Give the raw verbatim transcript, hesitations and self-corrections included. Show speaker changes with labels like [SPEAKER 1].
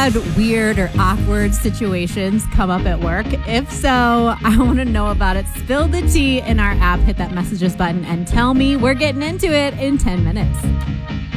[SPEAKER 1] had weird or awkward situations come up at work? If so, I want to know about it. Spill the tea in our app, hit that messages button, and tell me. We're getting into it in ten minutes.